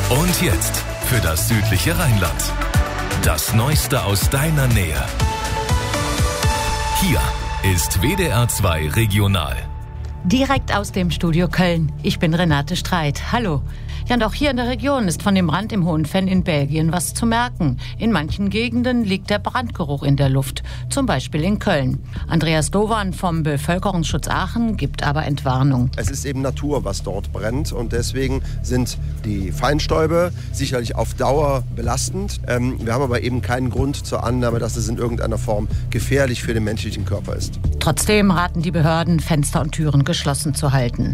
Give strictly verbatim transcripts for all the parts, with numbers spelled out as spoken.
Und jetzt für das südliche Rheinland. Das Neueste aus deiner Nähe. Hier ist W D R zwei Regional. Direkt aus dem Studio Köln. Ich bin Renate Streit. Hallo. Ja, und auch hier in der Region ist von dem Brand im Hohenfenn in Belgien was zu merken. In manchen Gegenden liegt der Brandgeruch in der Luft, zum Beispiel in Köln. Andreas Dovan vom Bevölkerungsschutz Aachen gibt aber Entwarnung. Es ist eben Natur, was dort brennt, und deswegen sind die Feinstäube sicherlich auf Dauer belastend. Ähm, wir haben aber eben keinen Grund zur Annahme, dass es in irgendeiner Form gefährlich für den menschlichen Körper ist. Trotzdem raten die Behörden, Fenster und Türen geschlossen zu halten.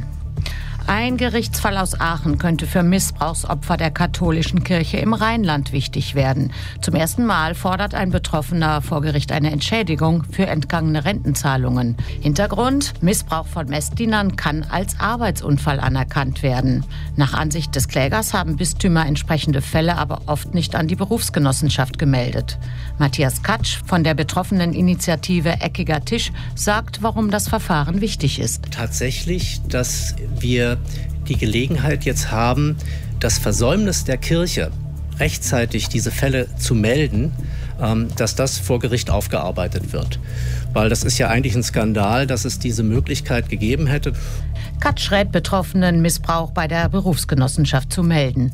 Ein Gerichtsfall aus Aachen könnte für Missbrauchsopfer der katholischen Kirche im Rheinland wichtig werden. Zum ersten Mal fordert ein Betroffener vor Gericht eine Entschädigung für entgangene Rentenzahlungen. Hintergrund: Missbrauch von Messdienern kann als Arbeitsunfall anerkannt werden. Nach Ansicht des Klägers haben Bistümer entsprechende Fälle aber oft nicht an die Berufsgenossenschaft gemeldet. Matthias Katsch von der betroffenen Initiative Eckiger Tisch sagt, warum das Verfahren wichtig ist. Tatsächlich, dass wir die Gelegenheit jetzt haben, das Versäumnis der Kirche, rechtzeitig diese Fälle zu melden, dass das vor Gericht aufgearbeitet wird. Weil das ist ja eigentlich ein Skandal, dass es diese Möglichkeit gegeben hätte. Katsch rät Betroffenen, Missbrauch bei der Berufsgenossenschaft zu melden.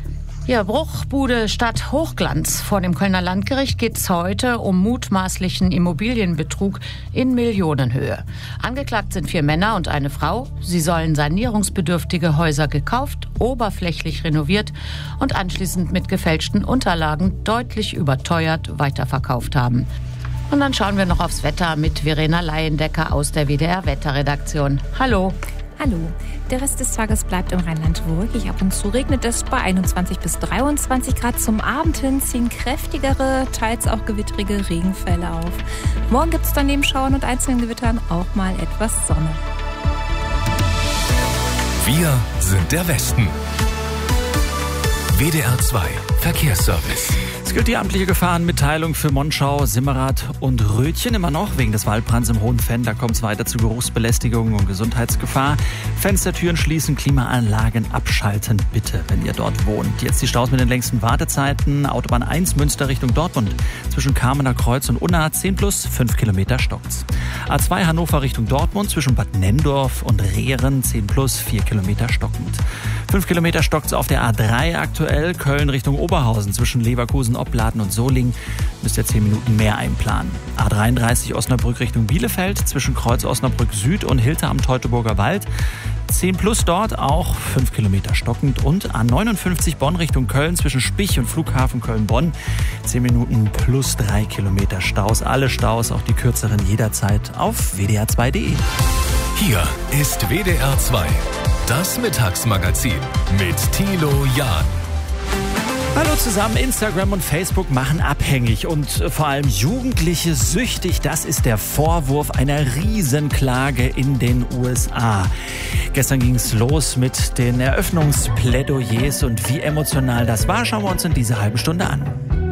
Ja, Bruchbude statt Hochglanz. Vor dem Kölner Landgericht geht es heute um mutmaßlichen Immobilienbetrug in Millionenhöhe. Angeklagt sind vier Männer und eine Frau. Sie sollen sanierungsbedürftige Häuser gekauft, oberflächlich renoviert und anschließend mit gefälschten Unterlagen deutlich überteuert weiterverkauft haben. Und dann schauen wir noch aufs Wetter mit Verena Leyendecker aus der W D R-Wetterredaktion. Hallo. Hallo. Der Rest des Tages bleibt im Rheinland ruhig. Ab und zu regnet es bei einundzwanzig bis dreiundzwanzig Grad. Zum Abend hin ziehen kräftigere, teils auch gewittrige Regenfälle auf. Morgen gibt es dann neben Schauern und einzelnen Gewittern auch mal etwas Sonne. Wir sind der Westen. W D R zwei Verkehrsservice. Es gilt die amtliche Gefahrenmitteilung für Monschau, Simmerath und Rötchen immer noch wegen des Waldbrands im Hohenfenn. Da kommt es weiter zu Geruchsbelästigung und Gesundheitsgefahr. Fenstertüren schließen, Klimaanlagen abschalten, bitte, wenn ihr dort wohnt. Jetzt die Staus mit den längsten Wartezeiten. Autobahn eins Münster Richtung Dortmund zwischen Kamener Kreuz und Unna zehn plus, fünf Kilometer stockt's. A zwei Hannover Richtung Dortmund zwischen Bad Nenndorf und Rehren zehn plus, vier Kilometer stockend. fünf Kilometer stockt's auf der A drei aktuell. Köln Richtung Oberhausen zwischen Leverkusen, Opladen und Solingen müsst ihr zehn Minuten mehr einplanen. A dreiunddreißig Osnabrück Richtung Bielefeld zwischen Kreuz Osnabrück Süd und Hilter am Teutoburger Wald. zehn plus dort auch fünf Kilometer stockend. Und A neunundfünfzig Bonn Richtung Köln zwischen Spich und Flughafen Köln-Bonn. zehn Minuten plus drei Kilometer Staus. Alle Staus, auch die kürzeren, jederzeit auf w d r zwei punkt d e. Hier ist W D R zwei, das Mittagsmagazin mit Thilo Jahn. Hallo zusammen, Instagram und Facebook machen abhängig und vor allem Jugendliche süchtig. Das ist der Vorwurf einer Riesenklage in den U S A. Gestern ging es los mit den Eröffnungsplädoyers und wie emotional das war, schauen wir uns in dieser halben Stunde an.